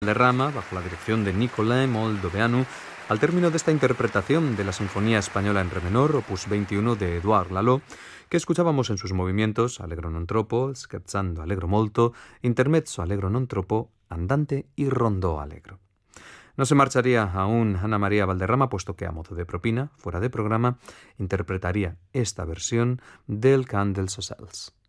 Valderrama, bajo la dirección de Nicolae Moldoveanu, al término de esta interpretación de la Sinfonía Española en Re menor, opus 21 de Édouard Lalo, que escuchábamos en sus movimientos Allegro non troppo, Scherzando allegro molto, Intermezzo allegro non troppo, Andante y Rondó allegro. No se marcharía aún Ana María Valderrama, puesto que a modo de propina, fuera de programa, interpretaría esta versión del Cant dels Ocells.